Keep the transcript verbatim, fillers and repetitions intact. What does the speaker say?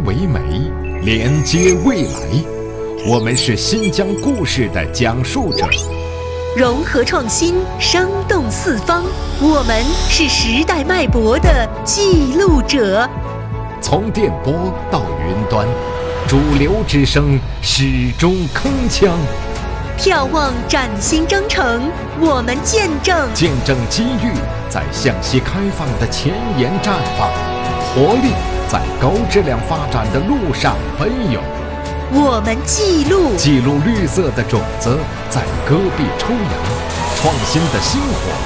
为媒，连接未来。我们是新疆故事的讲述者， 融合创新，生动四方。我们是时代脉搏的记录者。 从电波到云端，主流之声始终铿锵。 眺望崭新征程，我们见证见证机遇在向西开放的前沿绽放，活力在高质量发展的路上奔涌。 我们记录记录绿色的种子在戈壁抽芽，创新的星火